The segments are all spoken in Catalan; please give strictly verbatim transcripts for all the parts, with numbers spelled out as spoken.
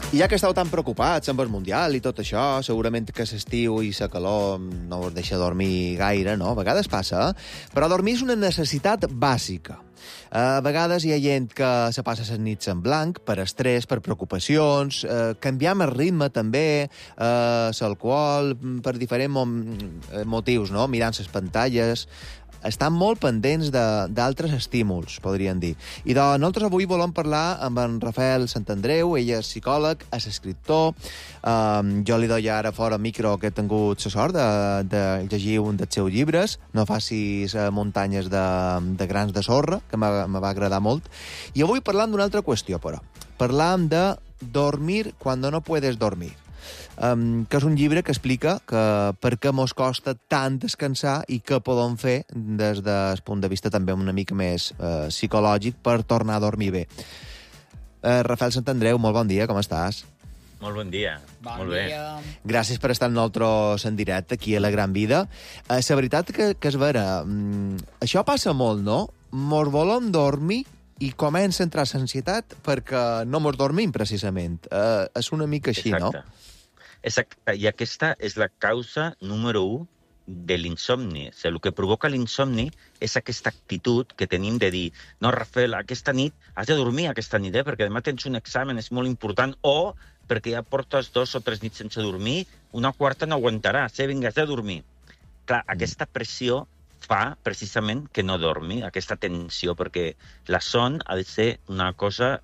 I ja que esteu tan preocupats amb el Mundial i tot això, segurament que l'estiu i la calor no us deixa dormir gaire, no? A vegades passa, eh? Però dormir és una necessitat bàsica. A vegades hi ha gent que se passa les nits en blanc per estrès, per preocupacions, eh, canviam el ritme també, eh, l'alcohol, per diferents motius, no? Mirant les pantalles. Estan molt pendents d'altres estímuls, podríem dir. I de, nosaltres avui volem parlar amb en Rafael Santandreu, ell és psicòleg, és escriptor. Um, jo li doy ara fora micro que he tingut la sort de, de llegir un dels seus llibres, No facis muntanyes de, de grans de sorra, que me va agradar molt. I avui parlam d'una altra qüestió, però. Parlam de dormir cuando no puedes dormir. Um, que és un llibre que explica que per què mos costa tant descansar i què podem fer des del punt de vista també una mica més uh, psicològic per tornar a dormir bé. Uh, Rafael Santandreu, molt bon dia, com estàs? Molt bon dia. Bon molt dia. bé. Gràcies per estar amb nosaltres en directe aquí a La Gran Vida. Uh, la veritat que, que és vera, um, això passa molt, no? Mos volem dormir i comença a entrar l'ansietat perquè no mos dormim, precisament. Uh, és una mica així, Exacte. no? Exacte, i aquesta és la causa número u de l'insomni. O sigui, el que provoca l'insomni és aquesta actitud que tenim de dir no, Rafael, aquesta nit has de dormir aquesta nit, eh? Perquè demà tens un examen, és molt important, o perquè ja portes dos o tres nits sense dormir, una quarta no aguantaràs, eh? Vinga, has de dormir. Clar, aquesta pressió fa precisament que no dormi, aquesta tensió, perquè la son ha de ser una cosa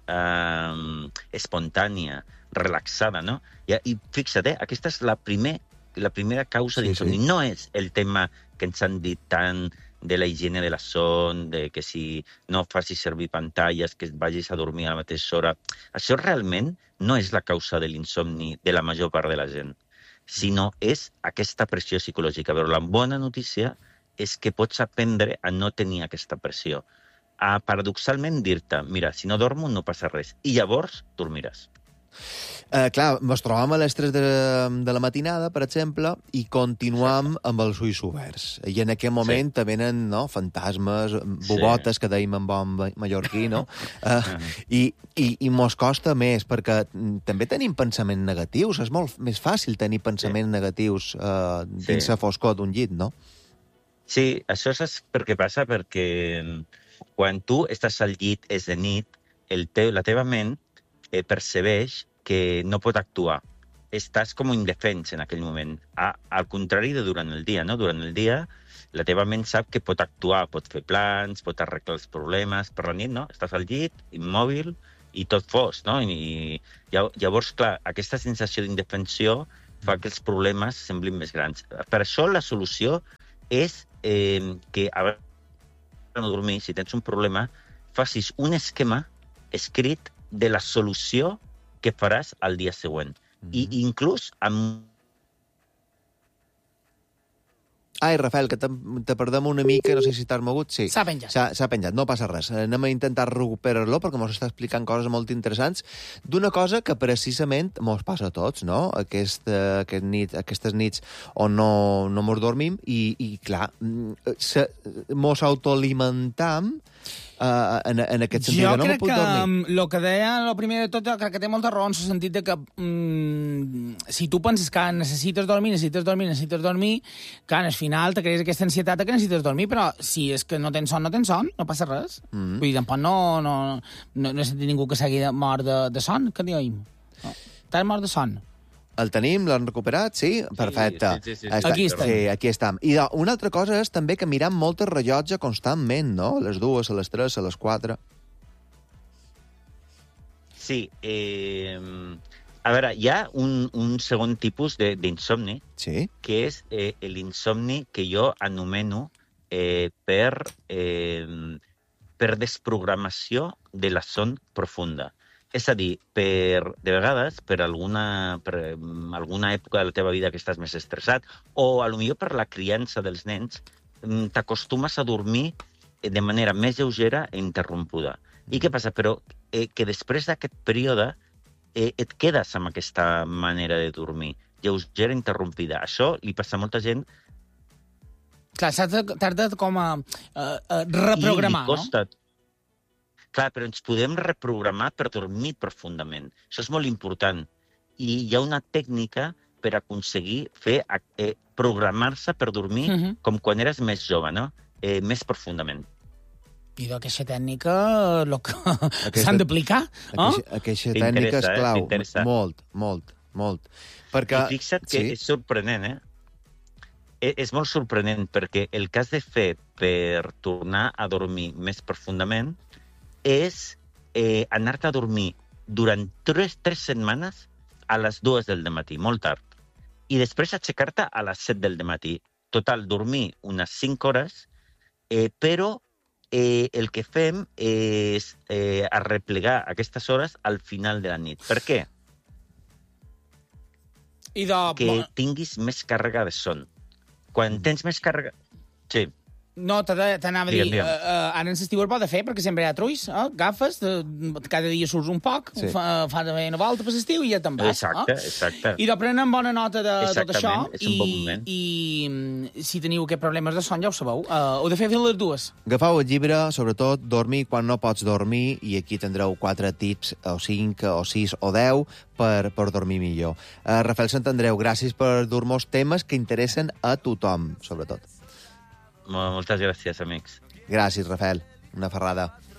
eh, espontània, relaxada, no? I, i fixa't, eh? Aquesta és la, primer, la primera causa sí, d'insomni. Sí. No és el tema que ens han dit tant de la higiene de la son, de que si no facis servir pantalles, que vagis a dormir a la mateixa hora. Això realment no és la causa de l'insomni de la major part de la gent, sinó és aquesta pressió psicològica. Però la bona notícia és que pots aprendre a no tenir aquesta pressió. A, paradoxalment, dir-te, mira, si no dormo no passa res. I llavors dormiràs. Uh, clar, ens trobam a les tres de, de la matinada, per exemple, i continuam amb els ulls oberts. I en aquest moment sí. te venen no, fantasmes, bobotes, sí. que dèiem en bon mallorquí, no? Uh, i, i, I mos costa més, perquè també tenim pensaments negatius. És molt més fàcil tenir pensaments sí. negatius uh, dins sí. la foscor d'un llit, no? Sí, això és perquè passa perquè quan tu estàs al llit, és de nit, el teu, la teva ment eh, percebeix que no pot actuar. Estàs com indefens en aquell moment. A, al contrari de durant el dia, no? Durant el dia, la teva ment sap que pot actuar, pot fer plans, pot arreglar els problemes. Per la nit, no? Estàs al llit, immòbil, i tot fos, no? I, i llavors, clar, aquesta sensació d'indefensió fa que els problemes semblin més grans. Per això la solució és eh, que abans de no dormir, si tens un problema, facis un esquema escrit de la solució que faràs al dia següent. Mm-hmm. I inclús amb... Ai, Rafael, que te, te perdem una mica, no sé si t'has mogut. Sí. S'ha penjat. S'ha penjat, no passa res. Anem a intentar recuperar-lo perquè mos està explicant coses molt interessants d'una cosa que precisament mos passa a tots, no? Aquest, aquest nit, aquestes nits on no, no mos dormim i, i clar, se, mos autoalimentam Uh, en, en aquest sentit, jo que no crec puc que dormir. el que deia, el primer de tot, jo crec que té molta raó en el sentit de que mm, si tu penses que necessites dormir, necessites dormir, necessites dormir, que al final te crees aquesta ansietat que necessites dormir, però si és que no tens son, no tens son, no passa res. Mm. Vull dir, tampoc no, no, no, no he sentit ningú que s'hagi mort de, de son, que diem. No. T'has mort de son. El tenim? L'han recuperat? Sí? Perfecte. Sí, sí, sí, sí. Està, aquí estem. Sí, aquí estem. I de, una altra cosa és també que mirem molt el rellotge constantment, no? A les dues, a les tres, a les quatre. Sí. Eh, a veure, hi ha un, un segon tipus d'insomni, sí? que és eh, l'insomni que jo anomeno eh, per, eh, per desprogramació de la son profunda. És a dir, per, de vegades, per alguna, per alguna època de la teva vida que estàs més estressat, o a lo millor per la criança dels nens, t'acostumes a dormir de manera més lleugera i interrompuda. I què passa? Però eh, que després d'aquest període eh, et quedes amb aquesta manera de dormir, lleugera i interrompida. Això li passa a molta gent. Clar, t'has de, de com a, a, a reprogramar, costa, no? Clar, però ens podem reprogramar per dormir profundament. Això és molt important. I hi ha una tècnica per aconseguir fer eh, programar-se per dormir uh -huh. com quan eres més jove, no? Eh, més profundament. I d'aquesta tècnica lo que s'han d'aplicar. Aquesta, oh? aquesta tècnica és clau. Eh? Molt, molt, molt. Perquè... I fixa't que sí. és sorprenent, eh? És molt sorprenent perquè el que has de fer per tornar a dormir més profundament és eh, anar-te a dormir durant tres, tres setmanes a les dues del matí, molt tard. I després aixecar-te a les set del matí. Total, dormir unes cinc hores, eh, però eh, el que fem és eh, arreplegar aquestes hores al final de la nit. Per què? I de... Que tinguis més càrrega de son. Quan tens més càrrega... Sí. No, t'anava a dir, uh, uh, ara en l'estiu es pot fer, perquè sempre hi ha trulls, eh? Agafes, de, cada dia surts un poc, sí. fa, fa de una volta per l'estiu i ja te'n vas. Exacte, eh? exacte. I de prenen bona nota de tot això. És un bon moment. I, I si teniu aquests problemes de son, ja ho sabeu, uh, heu de fer fins les dues. Agafeu el llibre, sobretot, dormir quan no pots dormir, i aquí tindreu quatre tips, o cinc, o sis, o deu, per, per dormir millor. Uh, Rafael Santandreu, gràcies per dur-nos temes que interessen a tothom, sobretot. Moltes gràcies, amics. Gràcies, Rafael. Una ferrada.